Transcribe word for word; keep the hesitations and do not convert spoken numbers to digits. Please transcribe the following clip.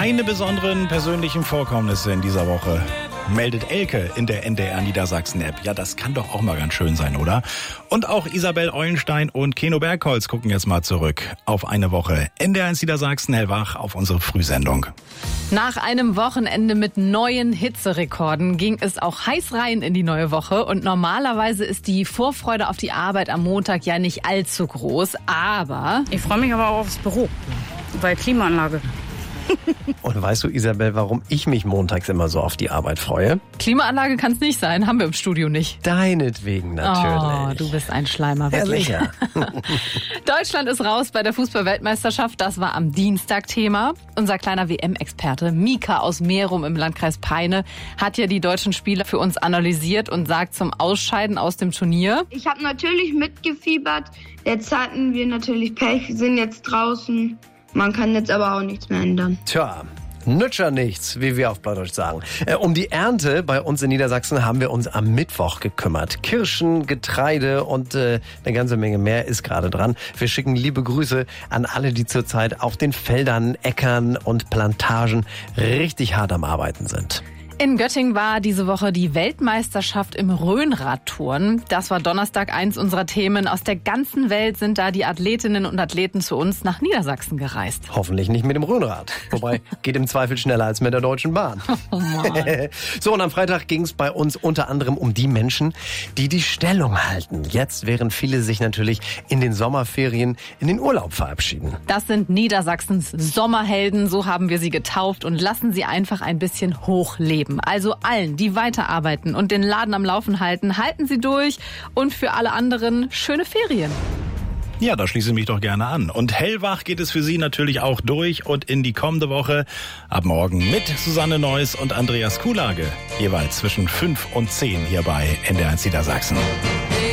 Keine besonderen persönlichen Vorkommnisse in dieser Woche, meldet Elke in der N D R Niedersachsen-App. Ja, das kann doch auch mal ganz schön sein, oder? Und auch Isabel Eulenstein und Keno Bergholz gucken jetzt mal zurück auf eine Woche. N D R eins Niedersachsen, hellwach auf unsere Frühsendung. Nach einem Wochenende mit neuen Hitzerekorden ging es auch heiß rein in die neue Woche. Und normalerweise ist die Vorfreude auf die Arbeit am Montag ja nicht allzu groß. Aber ich freue mich aber auch aufs Büro, weil Klimaanlage. Und weißt du, Isabel, warum ich mich montags immer so auf die Arbeit freue? Klimaanlage kann es nicht sein, haben wir im Studio nicht. Deinetwegen natürlich. Oh, du bist ein Schleimer, wirklich. Ja, Deutschland ist raus bei der Fußball-Weltmeisterschaft. Das war am Dienstag Thema. Unser kleiner W M-Experte Mika aus Merum im Landkreis Peine hat ja die deutschen Spiele für uns analysiert und sagt zum Ausscheiden aus dem Turnier: Ich habe natürlich mitgefiebert. Jetzt hatten wir natürlich Pech, sind jetzt draußen. Man kann jetzt aber auch nichts mehr ändern. Tja, nütscher nichts, wie wir auf Plattdeutsch sagen. Äh, um die Ernte bei uns in Niedersachsen haben wir uns am Mittwoch gekümmert. Kirschen, Getreide und äh, eine ganze Menge mehr ist gerade dran. Wir schicken liebe Grüße an alle, die zurzeit auf den Feldern, Äckern und Plantagen richtig hart am Arbeiten sind. In Göttingen war diese Woche die Weltmeisterschaft im Rhönradturnen. Das war Donnerstag eins unserer Themen. Aus der ganzen Welt sind da die Athletinnen und Athleten zu uns nach Niedersachsen gereist. Hoffentlich nicht mit dem Rhönrad. Wobei, geht im Zweifel schneller als mit der Deutschen Bahn. Oh Mann. So, und am Freitag ging es bei uns unter anderem um die Menschen, die die Stellung halten. Jetzt, während viele sich natürlich in den Sommerferien in den Urlaub verabschieden. Das sind Niedersachsens Sommerhelden, so haben wir sie getauft, und lassen sie einfach ein bisschen hochleben. Also allen, die weiterarbeiten und den Laden am Laufen halten, halten Sie durch, und für alle anderen schöne Ferien. Ja, da schließe ich mich doch gerne an. Und hellwach geht es für Sie natürlich auch durch und in die kommende Woche. Ab morgen mit Susanne Neuss und Andreas Kuhlage. Jeweils zwischen fünf und zehn hier bei N D R eins Niedersachsen.